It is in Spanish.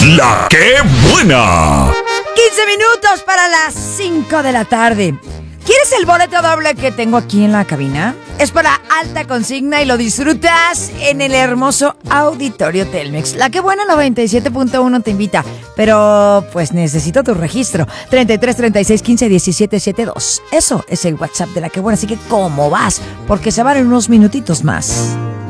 La que buena. 15 minutos para las 5 de la tarde. ¿Quieres el boleto doble que tengo aquí en la cabina? Es para alta consigna y lo disfrutas en el hermoso Auditorio Telmex. La que buena 97.1 te invita, pero pues necesito tu registro. 33 36 15 17 72. Eso es el WhatsApp de La que buena, así que ¿cómo vas? Porque se van en unos minutitos más.